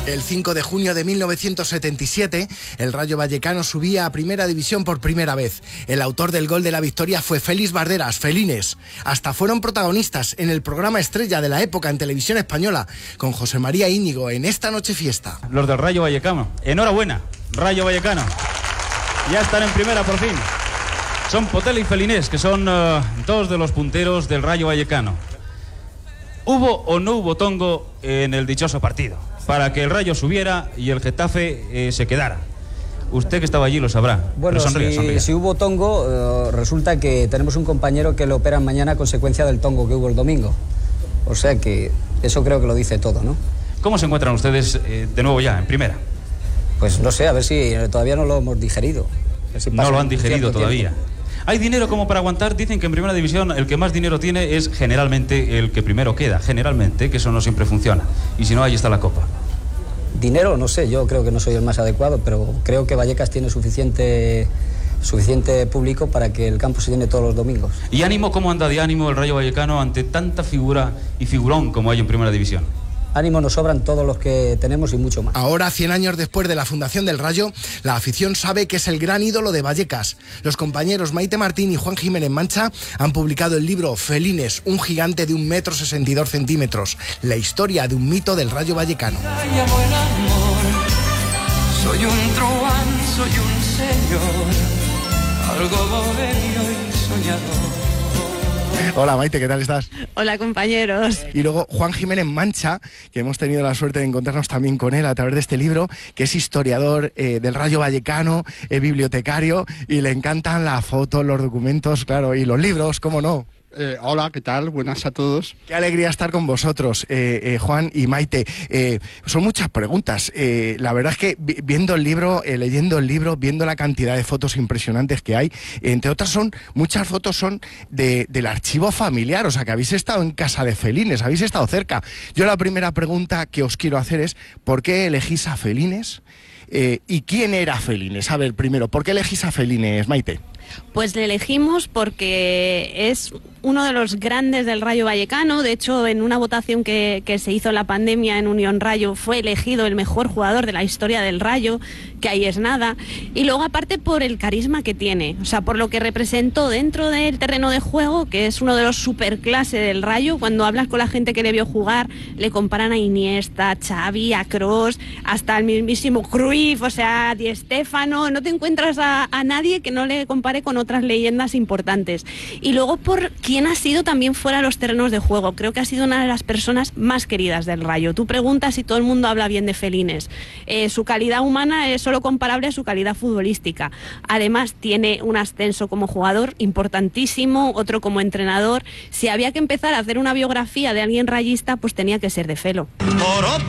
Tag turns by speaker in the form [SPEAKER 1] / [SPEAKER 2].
[SPEAKER 1] El 5 de junio de 1977, el Rayo Vallecano subía a Primera División por primera vez. El autor del gol de la victoria fue Félix Barderas, Felines. Hasta fueron protagonistas en el programa estrella de la época en Televisión Española, con José María Íñigo en Esta Noche Fiesta.
[SPEAKER 2] Los del Rayo Vallecano. Enhorabuena, Rayo Vallecano. Ya están en primera por fin. Son Potela y Felinés, que son dos de los punteros del Rayo Vallecano. ¿Hubo o no hubo tongo en el dichoso partido para que el Rayo subiera y el Getafe se quedara? Usted que estaba allí lo sabrá.
[SPEAKER 3] Bueno, si hubo tongo, resulta que tenemos un compañero que lo operan mañana a consecuencia del tongo que hubo el domingo. O sea que eso creo que lo dice todo, ¿no?
[SPEAKER 2] ¿Cómo se encuentran ustedes de nuevo ya, en primera?
[SPEAKER 3] Pues no sé, a ver si todavía no lo hemos digerido.
[SPEAKER 2] No lo han digerido todavía. ¿Hay dinero como para aguantar? Dicen que en primera división el que más dinero tiene es generalmente el que primero queda. Generalmente, que eso no siempre funciona. Y si no, ahí está la copa.
[SPEAKER 3] Dinero, no sé, yo creo que no soy el más adecuado, pero creo que Vallecas tiene suficiente público para que el campo se llene todos los domingos.
[SPEAKER 2] ¿Y ánimo? ¿Cómo anda de ánimo el Rayo Vallecano ante tanta figura y figurón como hay en primera división?
[SPEAKER 3] Ánimo, nos sobran todos los que tenemos y mucho más.
[SPEAKER 1] Ahora, 100 años después de la fundación del Rayo, la afición sabe que es el gran ídolo de Vallecas. Los compañeros Maite Martín y Juan Jiménez Mancha han publicado el libro Felines, un gigante de 1,62 m, la historia de un mito del Rayo Vallecano.
[SPEAKER 4] Soy un truán, soy un señor, algo bohemio y soñador.
[SPEAKER 1] Hola Maite, ¿qué tal estás?
[SPEAKER 5] Hola compañeros.
[SPEAKER 1] Y luego Juan Jiménez Mancha, que hemos tenido la suerte de encontrarnos también con él a través de este libro, que es historiador del Rayo Vallecano, bibliotecario, y le encantan las fotos, los documentos, claro, y los libros, ¿cómo no?
[SPEAKER 6] Hola, ¿qué tal? Buenas a todos.
[SPEAKER 1] Qué alegría estar con vosotros, Juan y Maite. Son muchas preguntas. La verdad es que viendo el libro, leyendo el libro, viendo la cantidad de fotos impresionantes que hay, entre otras muchas fotos son del archivo familiar, o sea que habéis estado en casa de Felines, habéis estado cerca. Yo la primera pregunta que os quiero hacer es, ¿por qué elegís a Felines? ¿Y quién era Felines? A ver, primero, ¿por qué elegís a Felines, Maite?
[SPEAKER 5] Pues le elegimos porque es uno de los grandes del Rayo Vallecano. De hecho, en una votación que se hizo en la pandemia en Unión Rayo, fue elegido el mejor jugador de la historia del Rayo, que ahí es nada. Y luego, aparte, por el carisma que tiene, o sea, por lo que representó dentro del terreno de juego, que es uno de los superclase del Rayo. Cuando hablas con la gente que le vio jugar, le comparan a Iniesta, a Xavi, a Kroos, hasta el mismísimo Cruyff, o sea, Di Stéfano. No te encuentras a nadie que no le compare con otras leyendas importantes. Y luego por quién ha sido también fuera de los terrenos de juego. Creo que ha sido una de las personas más queridas del Rayo. Tú preguntas y todo el mundo habla bien de Felines. Su calidad humana es solo comparable a su calidad futbolística. Además tiene un ascenso como jugador importantísimo, otro como entrenador. Si había que empezar a hacer una biografía de alguien rayista, pues tenía que ser de Felo.